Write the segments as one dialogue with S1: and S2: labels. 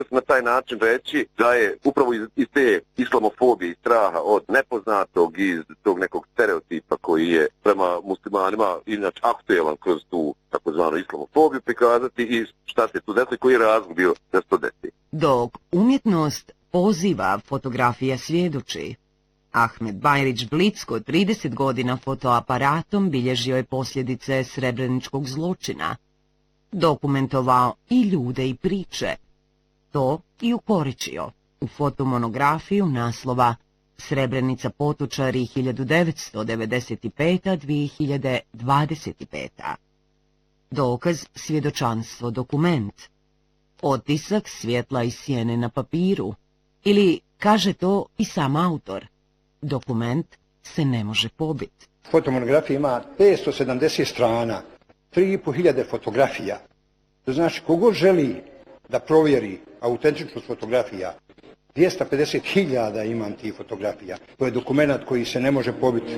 S1: na taj način reći da je upravo iz te islamofobije i straha od nepoznatog, iz tog nekog stereotipa koji je prema muslimanima inače aktuelan kroz tu takozvanu islamofobiju prikazati i šta se tu desilo i koji je razlog bio da se to desi.
S2: Dok umjetnost poziva, fotografija svjedoči. Ahmed Bajrić Blicko 30 godina fotoaparatom bilježio je posljedice srebreničkog zločina. Dokumentovao i ljude i priče. To i ukoričio u fotomonografiju naslova Srebrenica potučari 1995-2025. Dokaz, svjedočanstvo, dokument. Otisak svjetla i sjene na papiru. Ili, kaže to i sam autor, dokument se ne može pobiti.
S3: Fotomonografija ima 570 strana, 3500 fotografija. To znači, kogo želi da provjeri autentičnost fotografija, 250.000 imam tih fotografija. To je dokument koji se ne može pobiti.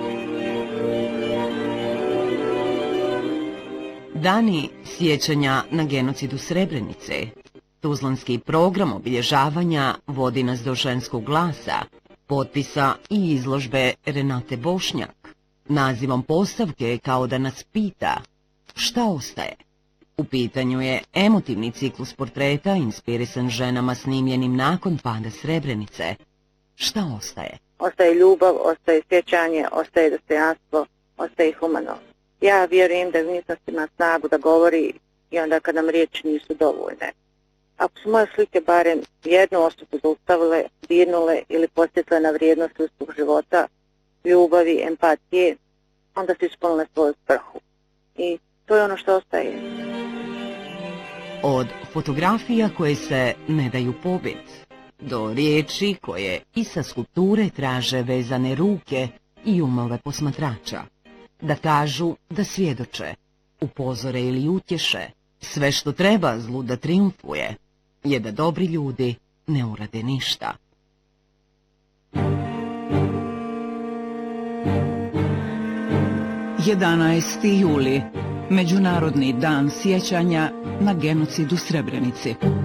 S2: Dani sjećanja na genocid u Srebrenice. Tuzlanski program obilježavanja vodi nas do ženskog glasa, potpisa i izložbe Renate Bošnjak. Nazivom postavke kao da nas pita šta ostaje. U pitanju je emotivni ciklus portreta inspirisan ženama snimljenim nakon pada Srebrenice. Šta ostaje?
S4: Ostaje ljubav, ostaje sjećanje, ostaje dostojanstvo, ostaje humano. Ja vjerujem da umjetnost ima snagu da govori i onda kad nam riječi nisu dovoljne. Ako su moje slike barem jednu osobu zaustavile, dirnule ili posjetile na vrijednost ljudskog života, ljubavi, empatije, onda su ispunile svoju svrhu. I to je ono što ostaje.
S2: Od fotografija koje se ne daju pobiti, do riječi koje i sa skulpture traže vezane ruke i umove posmatrača. Da kažu, da svjedoče, upozore ili utješe, sve što treba zlu da triumfuje, je da dobri ljudi ne urade ništa.
S5: 11. juli, Međunarodni dan sjećanja na genocid u Srebrenici.